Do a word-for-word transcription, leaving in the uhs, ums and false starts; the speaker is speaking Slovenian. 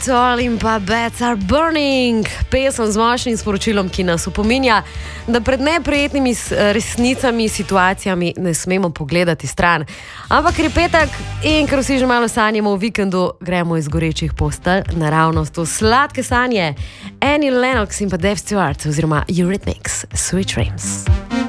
Tall in pa Bats Are Burning, pesem z močnim sporočilom, ki nas opominja, da pred neprijetnimi resnicami, situacijami ne smemo pogledati stran. Ampak ker je petek in ker vsi že malo sanjamo v vikendu, gremo iz gorečih postelj naravnost v sladke sanje. Annie Lennox in pa Dave Stewart oziroma Eurythmics, Sweet Dreams.